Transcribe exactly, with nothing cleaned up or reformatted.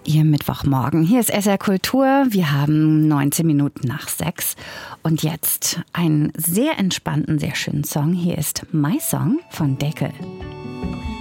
Ihr Mittwochmorgen. Hier ist S R Kultur. Wir haben neunzehn Minuten nach sechs. Und jetzt einen sehr entspannten, sehr schönen Song. Hier ist My Song von Deckel.